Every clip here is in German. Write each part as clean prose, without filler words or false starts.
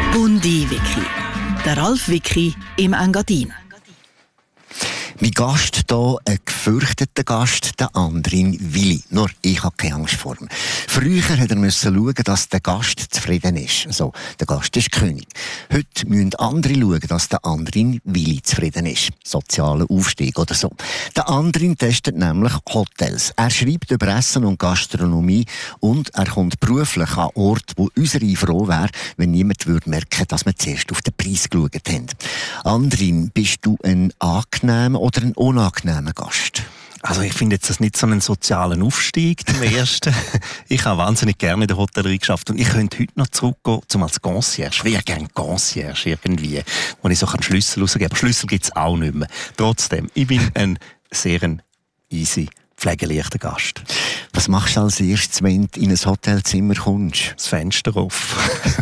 Bundi-Wiki. Der Ralf Wiki im Engadin. Mein Gast hier, ein gefürchteter Gast, der Andrin Willi. Nur ich habe keine Angst vor ihm. Früher musste er schauen, dass der Gast zufrieden ist. Also, der Gast ist König. Heute müssen andere schauen, dass der Andrin Willi zufrieden ist. Sozialer Aufstieg oder so. Der Andrin testet nämlich Hotels. Er schreibt über Essen und Gastronomie und er kommt beruflich an Orte, wo unsere froh wäre, wenn niemand würde merken, dass wir zuerst auf den Preis geschaut haben. Andrin, bist du ein angenehmer oder ein unangenehmer Gast? Also ich finde jetzt das nicht so einen sozialen Aufstieg zum Ersten. Ich habe wahnsinnig gerne in der Hotellerie geschafft und ich könnte heute noch zurückgehen zum als Concierge. Ich wäre gerne Concierge irgendwie, wo ich so Schlüssel rausgeben kann. Aber Schlüssel gibt es auch nicht mehr. Trotzdem, ich bin ein sehr easy, pflegeleichter Gast. Was machst du als erstes, wenn du in ein Hotelzimmer kommst? Das Fenster auf.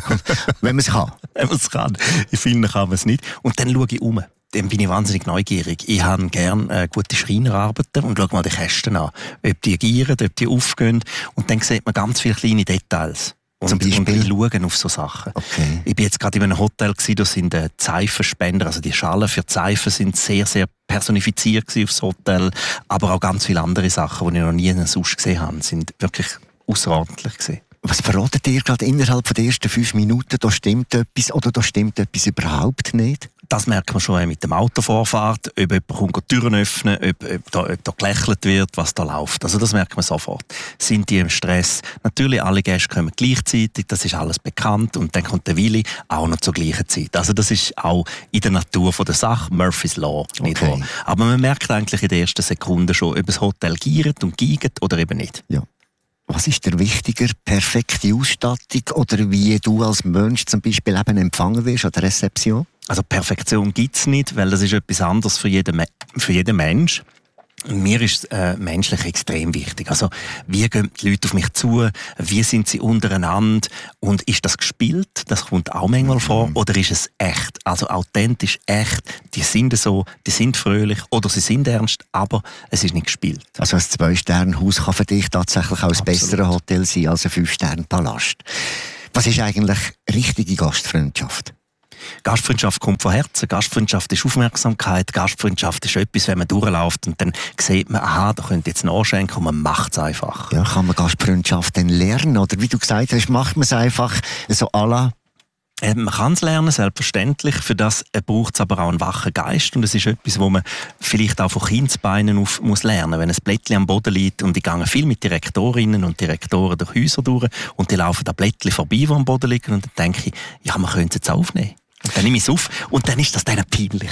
Wenn man es kann. Wenn man es kann. Ich finde, kann man es nicht. Und dann schaue ich um. Dann bin ich wahnsinnig neugierig. Ich habe gerne gute Schreinerarbeiter und schaue mal die Kästen an. Ob die gieren, ob die aufgehen. Und dann sieht man ganz viele kleine Details. Und ich schaue auf so Sachen. Okay. Ich bin jetzt gerade in einem Hotel gewesen, da sind Seifenspender, also die Schalen für die Seifen sind sehr, sehr personifiziert aufs Hotel. Aber auch ganz viele andere Sachen, die ich noch nie sonst gesehen habe, sind wirklich außerordentlich gewesen. Was verratet ihr gerade innerhalb der ersten 5 Minuten? Da stimmt etwas oder da stimmt etwas überhaupt nicht? Das merkt man schon mit dem Autovorfahrt, ob jemand kommt, die Türen öffnen, ob da gelächelt wird, was da läuft. Also das merkt man sofort. Sind die im Stress? Natürlich, alle Gäste kommen gleichzeitig, das ist alles bekannt. Und dann kommt der Willi auch noch zur gleichen Zeit. Also das ist auch in der Natur von der Sache, Murphy's Law. Nicht wahr? Aber man merkt eigentlich in der ersten Sekunde schon, ob das Hotel giert und giegt oder eben nicht. Ja. Was ist dir wichtiger, perfekte Ausstattung oder wie du als Mensch zum Beispiel eben empfangen wirst an der Rezeption? Also Perfektion gibt's nicht, weil das ist etwas anderes für jeden Mensch. Mir ist menschlich extrem wichtig. Also, wie gehen die Leute auf mich zu? Wie sind sie untereinander? Und ist das gespielt? Das kommt auch manchmal vor. Oder ist es echt? Also authentisch, echt. Die sind so, die sind fröhlich oder sie sind ernst, aber es ist nicht gespielt. Also ein 2-Sterne-Haus kann für dich tatsächlich auch ein besseres Hotel sein als ein 5-Sterne-Palast. Was ist eigentlich richtige Gastfreundschaft? Gastfreundschaft kommt von Herzen. Gastfreundschaft ist Aufmerksamkeit. Gastfreundschaft ist etwas, wenn man durchläuft und dann sieht man, aha, da könnte jetzt nachschenken und man macht es einfach. Ja, kann man Gastfreundschaft dann lernen? Oder wie du gesagt hast, macht man es einfach so à la? Man kann es lernen, selbstverständlich. Für das braucht es aber auch einen wachen Geist. Und es ist etwas, wo man vielleicht auch von Kindesbeinen auf muss lernen. Wenn ein Blättchen am Boden liegt und ich gehe viel mit Direktorinnen und Direktoren durch Häuser durch und die laufen da Blättchen vorbei, die am Boden liegen und dann denke ich, ja, man könnte es jetzt aufnehmen. Und dann nehme ich es auf und dann ist das dann peinlich.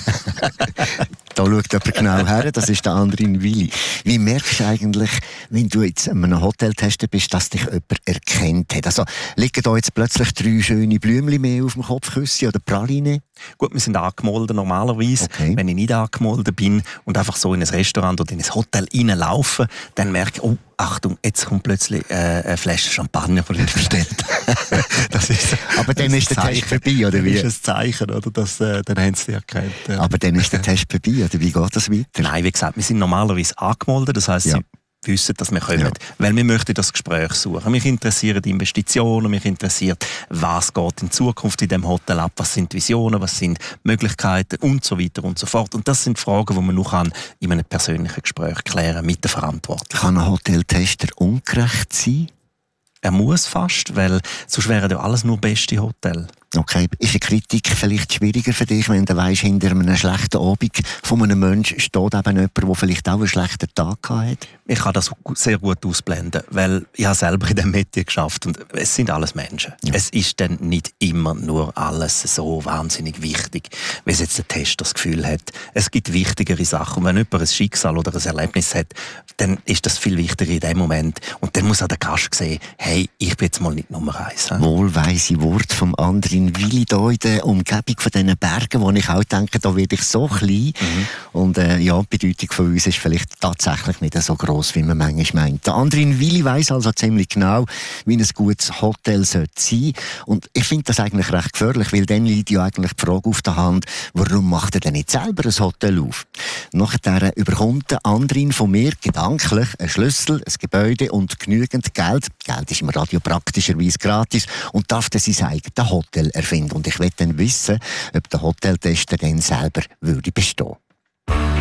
Da schaut jemand genau her, das ist der Andrin Willi. Wie merkst du eigentlich, wenn du jetzt an einem Hoteltester bist, dass dich jemand erkannt hat? Also, liegen da jetzt plötzlich 3 schöne Blümchen mehr auf dem Kopfküsschen oder Praline? Gut, wir sind angemolden normalerweise. Okay. Wenn ich nicht angemolden bin und einfach so in ein Restaurant oder in ein Hotel reinlaufe, dann merke ich, oh, Achtung, jetzt kommt plötzlich eine Flasche Champagner von Ihnen bestellt. Das ist, aber dann ist der Test vorbei, oder wie? Das ist ein Zeichen, oder? Dann haben sie erkannt. Ja. Aber dann ist der Test vorbei, oder wie geht das weiter? Nein, wie gesagt, wir sind normalerweise angemeldet, das heisst, sie wissen, dass wir kommen. Ja. Weil wir möchten das Gespräch suchen. Mich interessieren die Investitionen, mich interessiert, was geht in Zukunft in dem Hotel ab, was sind Visionen, was sind Möglichkeiten und so weiter und so fort. Und das sind Fragen, die man noch in einem persönlichen Gespräch klären mit der Verantwortung. Kann ein Hoteltester ungerecht sein? Er muss fast, weil sonst wären ja alles nur beste Hotels. Okay, ist eine Kritik vielleicht schwieriger für dich, wenn du weisst, hinter einem schlechten Abend von einem Menschen steht eben jemand, der vielleicht auch einen schlechten Tag gehabt hat? Ich kann das sehr gut ausblenden, weil ich habe selber in diesem Medien geschafft und es sind alles Menschen. Ja. Es ist dann nicht immer nur alles so wahnsinnig wichtig, wie es jetzt der Tester das Gefühl hat. Es gibt wichtigere Sachen. Und wenn jemand ein Schicksal oder ein Erlebnis hat, dann ist das viel wichtiger in dem Moment. Und dann muss auch der Gast sehen, hey, ich bin jetzt mal nicht Nummer 1. Wohlweise Wort vom anderen Willi hier in der Umgebung von diesen Bergen, wo ich auch denke, da werde ich so klein. Und die Bedeutung von uns ist vielleicht tatsächlich nicht so gross, wie man manchmal meint. Der Andrin Willi weiss also ziemlich genau, wie ein gutes Hotel sein sollte. Und ich finde das eigentlich recht gefährlich, weil dann liegt ja eigentlich die Frage auf der Hand, warum macht er denn nicht selber ein Hotel auf? Nachher überkommt der Andrin von mir gedanklich einen Schlüssel, ein Gebäude und genügend Geld. Geld ist im Radio praktischerweise gratis und darf dann sein eigenes Hotel Hotel erfinden. Und ich will dann wissen, ob der Hoteltester dann selber würde bestehen.